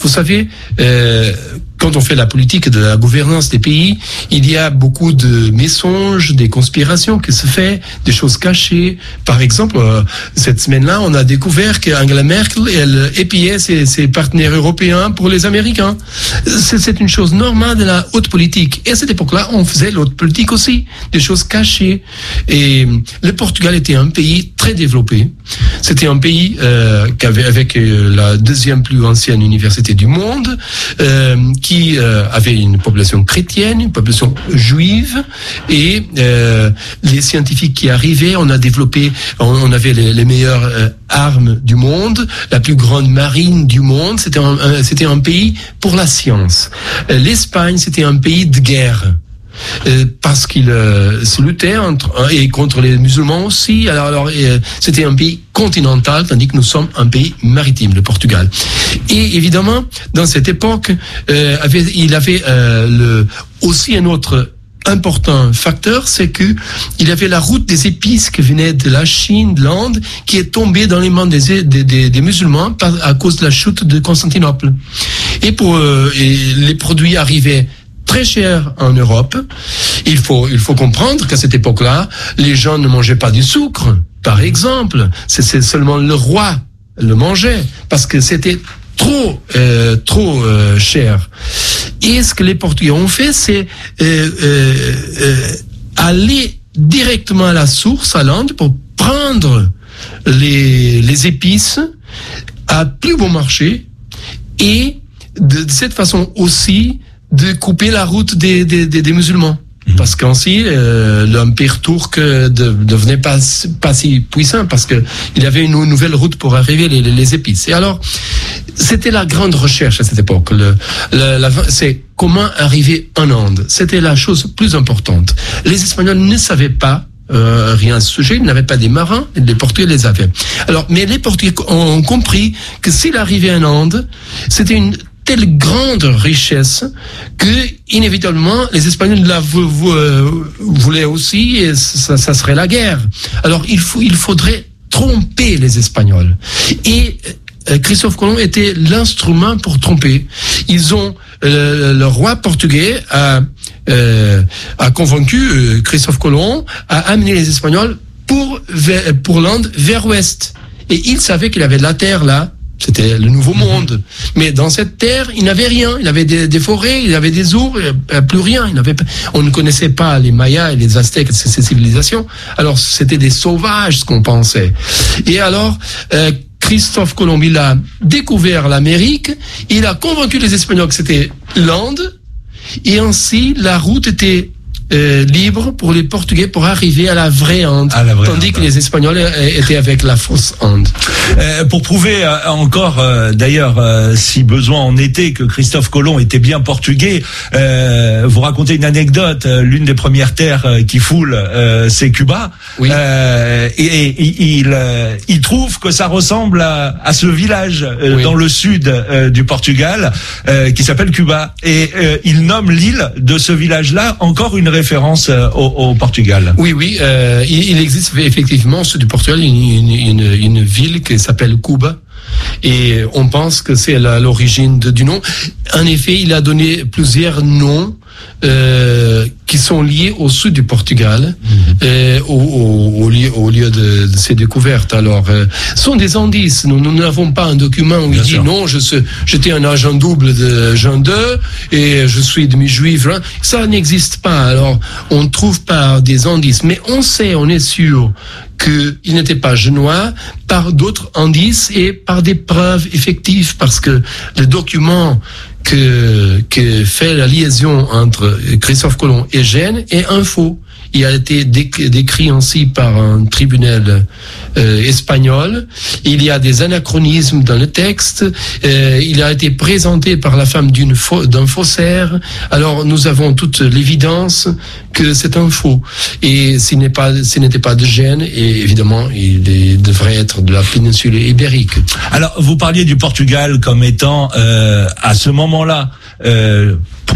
Vous savez, quand on fait la politique de la gouvernance des pays, il y a beaucoup de mensonges, des conspirations qui se fait, des choses cachées. Par exemple, cette semaine-là, on a découvert qu'Angela Merkel, elle épiait ses partenaires européens pour les Américains. C'est une chose normale de la haute politique. Et à cette époque-là, on faisait l'haute politique aussi, des choses cachées. Et le Portugal était un pays très développé. C'était un pays avec la deuxième plus ancienne université du monde, qui avait une population chrétienne, une population juive, et les scientifiques qui arrivaient, on avait les meilleures armes du monde, la plus grande marine du monde. C'était un pays pour la science. L'Espagne, c'était un pays de guerre. Parce qu'il se luttait et contre les musulmans aussi. Alors c'était un pays continental, tandis que nous sommes un pays maritime, le Portugal. Et évidemment, dans cette époque, il avait aussi un autre important facteur, c'est que il y avait la route des épices qui venait de la Chine, de l'Inde, qui est tombée dans les mains des musulmans à cause de la chute de Constantinople. Et les produits arrivaient très cher en Europe. Il faut comprendre qu'à cette époque-là, les gens ne mangeaient pas du sucre, par exemple. C'est seulement le roi le mangeait, parce que c'était trop cher. Et ce que les Portugais ont fait, c'est aller directement à la source, à l'Inde, pour prendre les épices à plus bon marché, et de cette façon aussi de couper la route des musulmans. Parce qu'ainsi, l'empire turc devenait pas si puissant, parce que il y avait une nouvelle route pour arriver les épices. Et alors, c'était la grande recherche à cette époque. C'est comment arriver en Inde. C'était la chose plus importante. Les Espagnols ne savaient pas rien à ce sujet, ils n'avaient pas des marins, les Portugais les avaient. Alors, mais les Portugais ont compris que s'il arrivait en Inde, c'était une telle grande richesse que, inévitablement, les Espagnols la voulaient aussi, et ça serait la guerre. Alors, il faudrait tromper les Espagnols. Et Christophe Colomb était l'instrument pour tromper. Le roi portugais a convaincu Christophe Colomb à amener les Espagnols pour l'Inde vers l'ouest. Et il savait qu'il avait de la terre là. C'était le nouveau monde. Mais dans cette terre, il n'avait rien. Il avait des forêts, il avait des ours, plus rien. On ne connaissait pas les Mayas et les Aztèques, ces civilisations. Alors, c'était des sauvages, ce qu'on pensait. Et alors, Christophe Colomb, il a découvert l'Amérique, il a convaincu les Espagnols que c'était l'Inde, et ainsi, la route était libre pour les Portugais pour arriver à la vraie Inde, tandis que les Espagnols étaient avec la fausse Inde. Pour prouver encore, d'ailleurs, si besoin en était, que Christophe Colomb était bien portugais, vous racontez une anecdote. L'une des premières terres qui foule, c'est Cuba. Oui. Et il trouve que ça ressemble à ce village dans le sud du Portugal qui s'appelle Cuba. Et il nomme l'île de ce village-là encore une référence au Portugal. Oui, il existe effectivement au sud du Portugal une ville qui s'appelle Cuba, et on pense que c'est l'origine du nom. En effet, il a donné plusieurs noms qui sont liés au sud du Portugal, au lieu de ces découvertes. Alors, sont des indices. Nous n'avons pas un document où il dit non, j'étais un agent double de Jean II et je suis demi-juif. Ça n'existe pas. Alors, on ne trouve pas des indices, mais on est sûr qu'il n'était pas génois par d'autres indices et par des preuves effectives, parce que le document que fait la liaison entre Christophe Colomb et Gênes est un faux. Il a été décrit ainsi par un tribunal espagnol. Il y a des anachronismes dans le texte. Il a été présenté par la femme d'un faussaire. Alors nous avons toute l'évidence que c'est un faux. Et s'il n'était pas de Gênes, et évidemment il devrait être de la péninsule ibérique. Alors vous parliez du Portugal comme étant à ce moment-là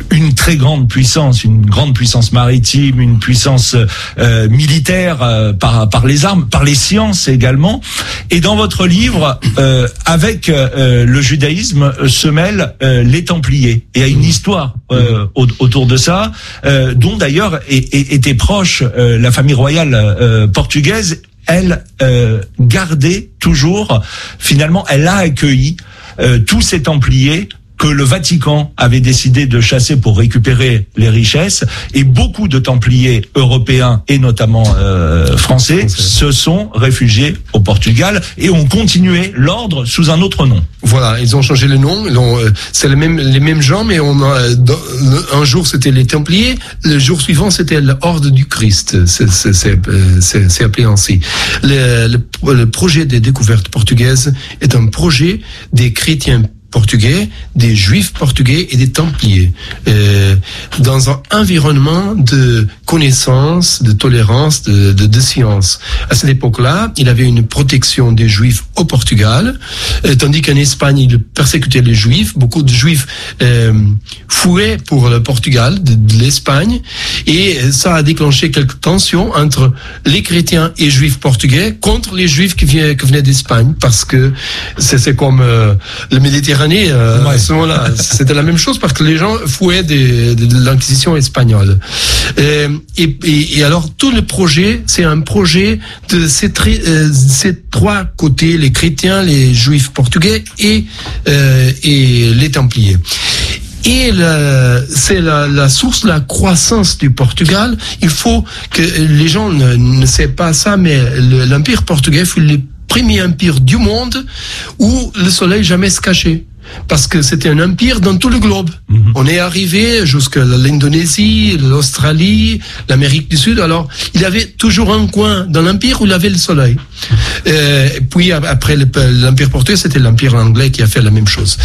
une très grande puissance, une grande puissance maritime, une puissance militaire par les armes, par les sciences également. Et dans votre livre, avec le judaïsme se mêlent les Templiers. Et il y a une histoire autour de ça, dont d'ailleurs était proche la famille royale portugaise. Elle gardait toujours, finalement, elle a accueilli tous ces Templiers que le Vatican avait décidé de chasser pour récupérer les richesses, et beaucoup de Templiers européens et notamment français se sont réfugiés au Portugal et ont continué l'ordre sous un autre nom. Voilà, ils ont changé le nom. C'est les mêmes gens, mais un jour c'était les Templiers, le jour suivant c'était l'Ordre du Christ. C'est appelé ainsi. Le projet des découvertes portugaises est un projet des chrétiens portugais, des juifs portugais et des templiers, dans un environnement de connaissance, de tolérance, de science. À cette époque-là, il avait une protection des juifs au Portugal, tandis qu'en Espagne, il persécutait les juifs. Beaucoup de juifs fouaient pour le Portugal, de l'Espagne, et ça a déclenché quelques tensions entre les chrétiens et juifs portugais contre les juifs qui venaient d'Espagne, parce que c'est comme le Méditerranée. À ce moment-là, c'était la même chose, parce que les gens fouaient de l'Inquisition espagnole. Et alors, tout le projet, c'est un projet de ces trois côtés, les chrétiens, les juifs portugais et les Templiers. Et c'est la source de la croissance du Portugal. Il faut que les gens ne savent pas ça, mais l'Empire portugais fut le premier empire du monde où le soleil jamais se cachait. Parce que c'était un empire dans tout le globe. On est arrivé jusqu'à l'Indonésie, l'Australie, l'Amérique du Sud. Alors, il y avait toujours un coin dans l'empire où il y avait le soleil. Puis après l'empire portugais, c'était l'empire anglais qui a fait la même chose.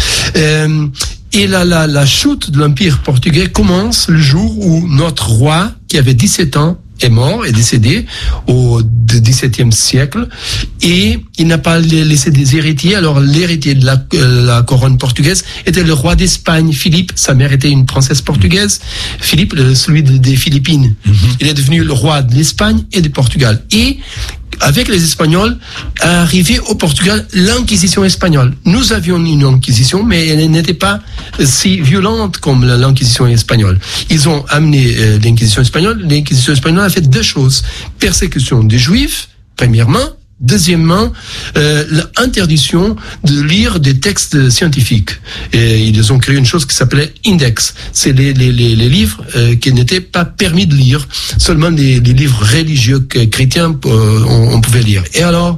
Et la chute de l'empire portugais commence le jour où notre roi, qui avait 17 ans, est mort, est décédé au XVIIe siècle, et il n'a pas laissé des héritiers. Alors l'héritier de la couronne portugaise était le roi d'Espagne, Philippe. Sa mère était une princesse portugaise. Philippe, celui des Philippines. Il est devenu le roi de l'Espagne et du Portugal. Et avec les Espagnols, est arrivé au Portugal l'Inquisition espagnole. Nous avions une Inquisition, mais elle n'était pas si violente comme l'Inquisition espagnole. Ils ont amené l'Inquisition espagnole. L'Inquisition espagnole a fait deux choses. Persécution des Juifs, premièrement. Deuxièmement, l'interdiction de lire des textes scientifiques. Et ils ont créé une chose qui s'appelait Index. C'est les livres qui n'étaient pas permis de lire. Seulement les livres religieux chrétiens on pouvait lire. Et alors,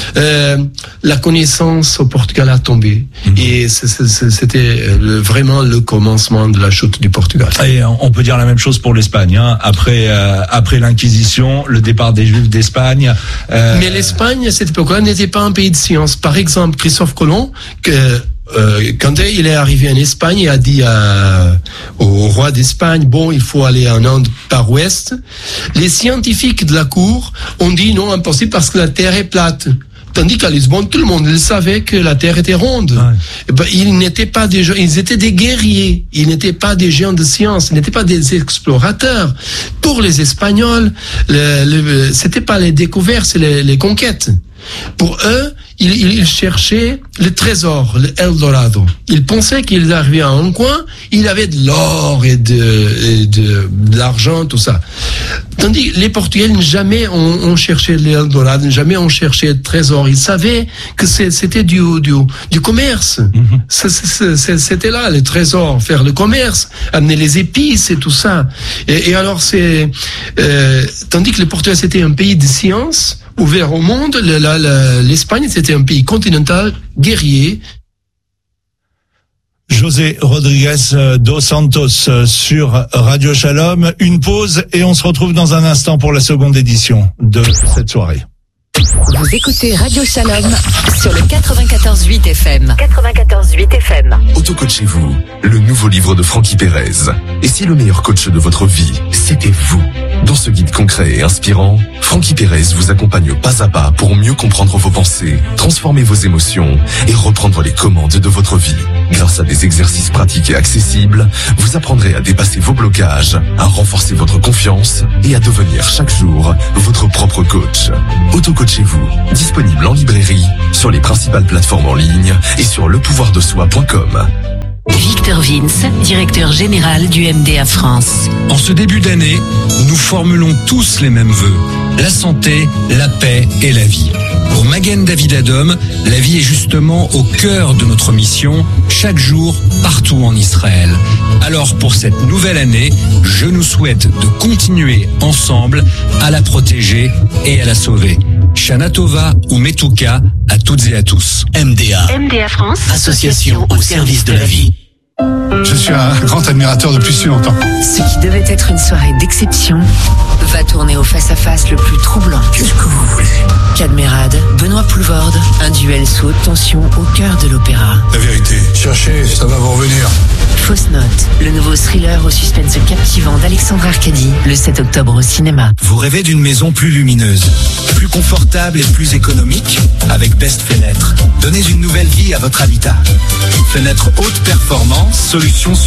la connaissance au Portugal a tombé. Et c'était vraiment le commencement de la chute du Portugal. Et on peut dire la même chose pour l'Espagne. Hein. Après l'Inquisition, le départ des Juifs d'Espagne. Mais l'Espagne, à cette époque-là, n'était pas un pays de science. Par exemple, Christophe Colomb, quand il est arrivé en Espagne, il a dit au roi d'Espagne, bon, il faut aller en Inde par ouest. Les scientifiques de la cour ont dit non, impossible, parce que la Terre est plate. Tandis qu'à Lisbonne, tout le monde le savait que la Terre était ronde. Ouais. Ils n'étaient pas des gens, ils étaient des guerriers. Ils n'étaient pas des gens de science. Ils n'étaient pas des explorateurs. Pour les Espagnols, c'était pas les découvertes, c'est les conquêtes. Pour eux, ils cherchaient le trésor, le Eldorado. Ils pensaient qu'ils arrivaient à un coin, il avait de l'or et de l'argent, tout ça. Tandis que les Portugais jamais ont cherché l'Eldorado, jamais ont cherché le trésor. Ils savaient que c'était du commerce. C'était là le trésor, faire le commerce, amener les épices et tout ça. Et alors tandis que les Portugais c'était un pays de science, ouvert au monde, l'Espagne c'était un pays continental, guerrier. José Rodriguez dos Santos sur Radio Shalom. Une pause et on se retrouve dans un instant pour la seconde édition de cette soirée. Vous écoutez Radio Shalom sur le 94.8 FM. 94.8 FM. Autocoachez-vous, le nouveau livre de Francky Perez. Et si le meilleur coach de votre vie, c'était vous? Dans ce guide concret et inspirant, Francky Pérez vous accompagne pas à pas pour mieux comprendre vos pensées, transformer vos émotions et reprendre les commandes de votre vie. Grâce à des exercices pratiques et accessibles, vous apprendrez à dépasser vos blocages, à renforcer votre confiance et à devenir chaque jour votre propre coach. Auto-coachez-vous, disponible en librairie, sur les principales plateformes en ligne et sur lepouvoirdesoi.com. Victor Vince, directeur général du MDA France. En ce début d'année, nous formulons tous les mêmes vœux. La santé, la paix et la vie. Pour Magen David Adom, la vie est justement au cœur de notre mission, chaque jour, partout en Israël. Alors pour cette nouvelle année, je nous souhaite de continuer ensemble à la protéger et à la sauver. Shana Tova ou Metuka à toutes et à tous. MDA France, association au service de la vie. Je suis un grand admirateur depuis si longtemps. Ce qui devait être une soirée d'exception va tourner au face-à-face le plus troublant. Qu'est-ce que vous voulez? Cadmerade, Benoît Poulvorde, un duel sous haute tension au cœur de l'opéra. La vérité, cherchez, ça va vous revenir. Fausse note, le nouveau thriller au suspense captivant d'Alexandre Arcadi, le 7 octobre au cinéma. Vous rêvez d'une maison plus lumineuse, plus confortable et plus économique? Avec Best Fenêtre, donnez une nouvelle vie à votre habitat. Fenêtre haute performance, solution